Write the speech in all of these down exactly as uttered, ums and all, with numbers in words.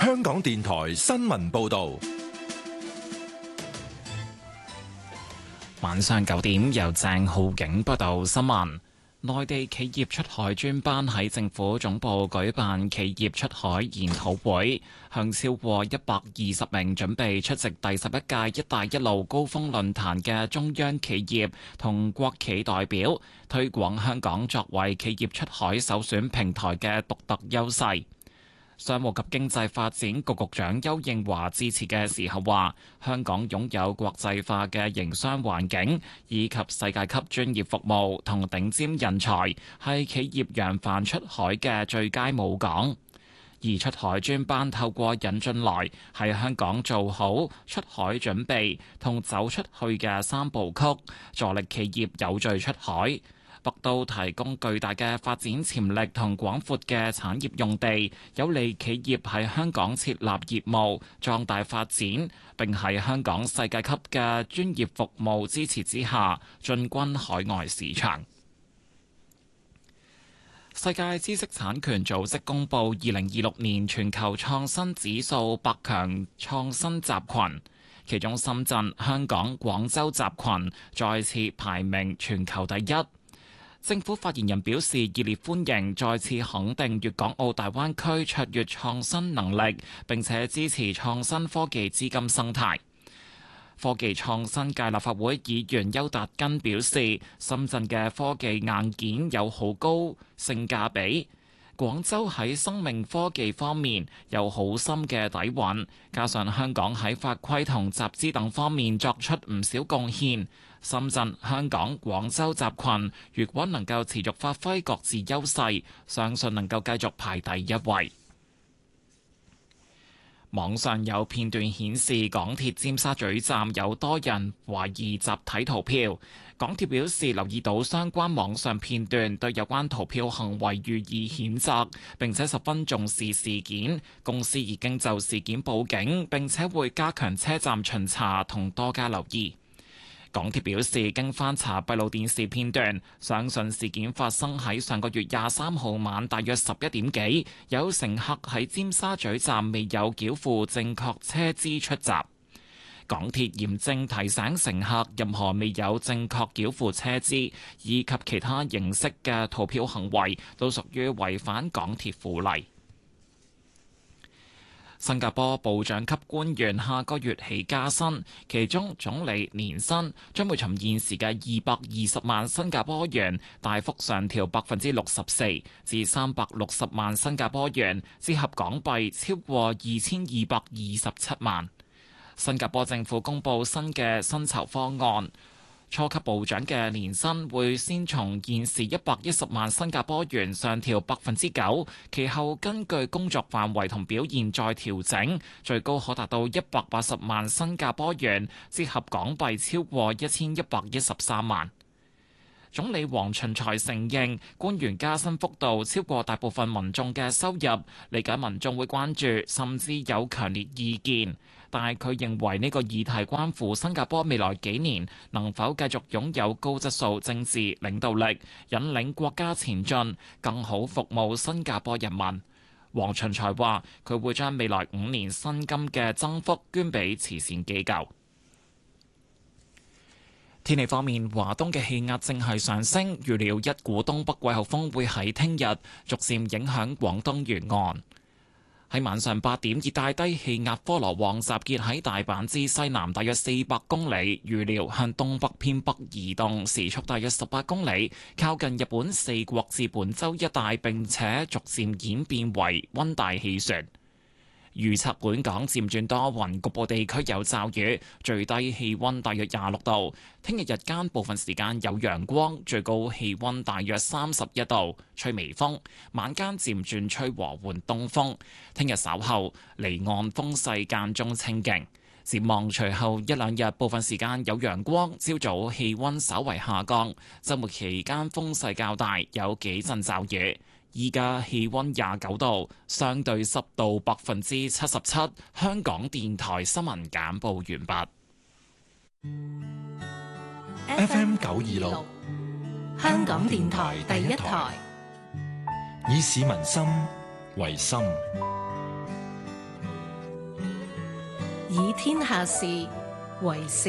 香港電台新聞報道。 晚上九點，由鄭浩景報道新聞。內地企業出海專班喺政府總部舉辦企業出海研討會，向超過一百二十名準備出席第十一屆「一帶一路」高峰論壇嘅中央企業同國企代表推廣香港作為企業出海首選平台嘅獨特優勢。商務及經濟發展局局長邱應華致辭嘅時候話：香港擁有國際化嘅營商環境，以及世界級專業服務同頂尖人才，係企業揚帆出海嘅最佳母港。而出海專班透過引進來，喺香港做好出海準備同走出去嘅三部曲，助力企業有序出海。北都提供巨大嘅發展潛力同廣闊嘅產業用地，有利企業喺香港設立業務、壯大發展，並喺香港世界級嘅專業服務支持之下，進軍海外市場。世界知識產權組織公布二零二六年全球創新指數百強創新集群，其中深圳、香港、廣州集群再次排名全球第一。政府發言人表示熱烈歡迎，再次肯定粵港澳大灣區卓越創新能力，並且支持創新科技資金生態。科技創新界立法會議員邱達根表示，深圳嘅科技硬件有好高性價比，廣州喺生命科技方面有好深嘅底蘊，加上香港喺法規同集資等方面作出唔少貢獻。深圳、香港、廣州集群如果能夠持續發揮各自優勢，相信能夠繼續排第一位。網上有片段顯示港鐵尖沙咀站有多人懷疑集體逃票，港鐵表示留意到相關網上片段，對有關逃票行為予以譴責，並且十分重視事件。公司已經就事件報警，並且會加強車站巡查同多加留意。港鐵表示，經翻查閉路電視片段，相信事件發生喺上個月廿三號晚大約十一點幾，有乘客喺尖沙咀站未有繳付正確車資出閘。港鐵嚴正提醒乘客，任何未有正確繳付車資以及其他形式嘅逃票行為，都屬於違反港鐵附例。新加坡部長級官員下個月起加薪，其中總理年薪將會從現時嘅二百二十萬新加坡元大幅上調百分之六十四至三百六十萬新加坡元，折合港幣超過二千二百二十七萬。新加坡政府公布新嘅薪酬方案。初級部長嘅年薪會先從現時一百一十萬新加坡元上調百分之九，其後根據工作範圍同表現再調整，最高可達到一百八十萬新加坡元，折合港幣超過一千一百一十三萬。總理黃循財承認官員加薪幅度超過大部分民眾嘅收入，理解民眾會關注，甚至有強烈意見。但係佢認為呢個議題關乎新加坡未來幾年能否繼續擁有高質素政治領導力，引領國家前進，更好服務新加坡人民。黃循財話佢會將未來五年薪金嘅增幅捐俾慈善機構。天氣方面，華東嘅氣壓正係上升，預料一股東北季候風會喺聽日逐漸影響廣東沿岸。喺晚上八點，熱帶低氣壓科羅旺集結喺大阪之西南大約四百公里，預料向東北偏北移動，時速大約十八公里，靠近日本四國至本州一帶，並且逐漸演變為溫帶氣旋。預測本港漸轉多雲，局部地區有驟雨，最低氣溫大約廿六度。聽日日間部分時間有陽光，最高氣溫大約三十一度，吹微風。晚間漸轉吹和緩東風。聽日稍後離岸風勢間中清勁。展望隨後一兩日部分時間有陽光，朝早氣溫稍為下降。週末期間風勢較大，有幾陣驟雨。依家氣溫廿九度，相對濕度百分之七十七。香港電台新聞簡報完畢。 F M 九二六， 香港電台第一台， 以市民心為心， 以天下事為事。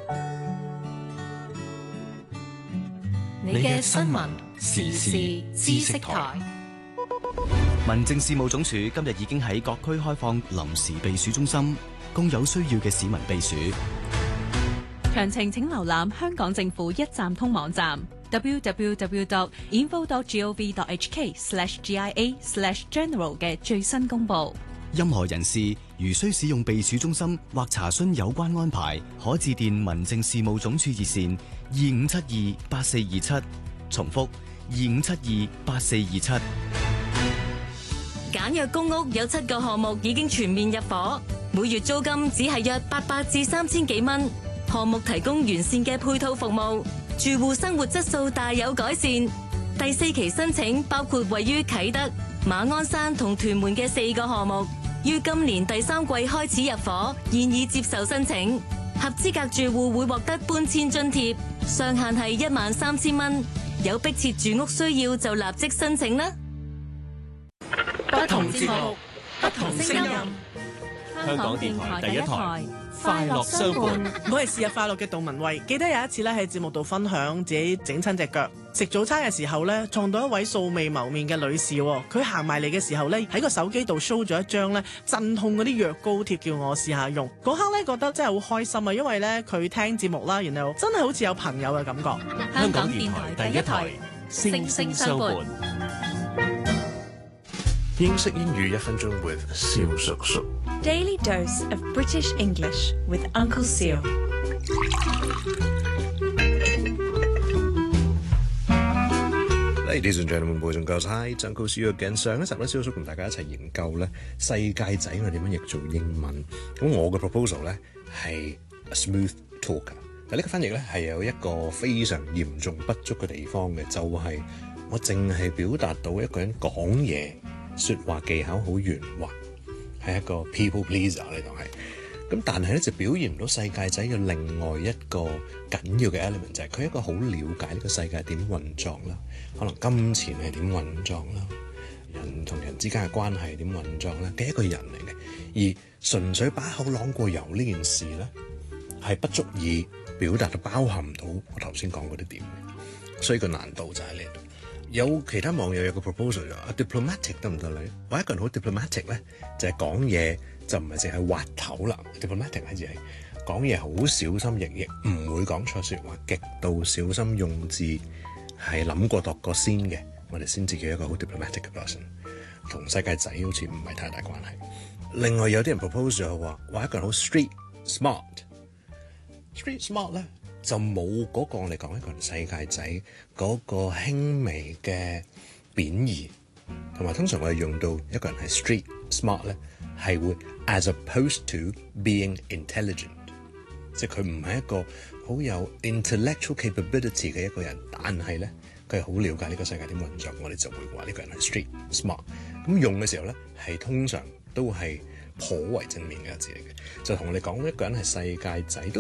你嘅新聞時事知識台。 民政事務總署今日已經喺各區開放臨時避暑中心，供有需要嘅市民避暑。 詳情請瀏覽香港政府一站通網站 double-u double-u double-u dot info dot gov dot h k slash g i a slash general 嘅最新公佈。 任何人士如需使用避暑中心或查詢有關安排，可致電民政事務總署熱線二五七二八四二七，重複二五七二八四二七。 簡約公屋有七個項目已經全面入伙，每月租金只係約八百至三千幾蚊。項目提供完善嘅配套服務，住戶生活質素大有改善。第四期申請包括位於啟德、馬鞍山同屯門嘅四個項目，於今年第三季開始入伙，現已接受申請。合資格住戶會獲得搬遷津貼，上限係一萬三千蚊。有迫切住屋需要就立即申請啦。 不同節目，不同聲音。 香港電台第一台，快樂相伴。 我係是日快樂嘅杜文慧，記得有一次咧喺節目度分享自己整親隻腳，食早餐嘅時候咧撞到一位素未謀面嘅女士，佢行埋嚟嘅時候咧喺個手機度 show 咗一張咧鎮痛嗰啲藥膏貼，叫我試下用。嗰刻咧覺得真係好開心啊，因為咧佢聽節目啦，然後真係好似有朋友嘅感覺。 香港電台第一台，聲聲相伴。 英式英語一分鐘 with 蕭叔叔。 Daily dose of British English with Uncle Seal。 Ladies and gentlemen, boys and girls, hi, Uncle Seal again。上一集咧，蕭叔同大家一齊研究咧世界仔我點樣譯做英文。咁我嘅 proposal 咧係 a smooth talker。但呢個翻譯咧係有一個非常嚴重不足嘅地方嘅，就係、是、我淨係表達到一個人講嘢。說話技巧好圓滑，係一個 people pleaser 呢度係，咁但係咧就表現唔到世界仔嘅另外一個緊要嘅 element， 就係佢一個好了解呢個世界點運作啦，可能金錢係點運作啦，人同人之間嘅關係點運作啦嘅一個人嚟嘅，而純粹把口朗過油呢件事咧係不足以表達到包含到我頭先講嗰啲點嘅，所以個難度就喺呢度。有其他網友有個 proposal 就話 diplomatic 得唔得咧？我一個人好 diplomatic 咧，就係講嘢就唔係淨係滑頭啦。diplomatic 係指係講嘢好小心翼翼，唔會講錯説話，極度小心用字，係諗過度過先嘅，我哋先至叫一個好 diplomatic 嘅 person。同世界仔好似唔係太大關係。另外有啲人 proposal 就話話一個人好 street smart。street smart 咧。就冇嗰個我哋講一個人世界仔嗰個輕微嘅貶義，同埋通常我哋用到一個人係 street smart 咧，係會 as opposed to being intelligent， 即係佢唔係一個好有 intellectual capability 嘅一個人，但係咧佢係好了解呢個世界點運作，我哋就會話呢個人係 street smart。咁用嘅時候咧係通常都係頗為正面嘅字嚟嘅，就同我哋講一個人係世界仔都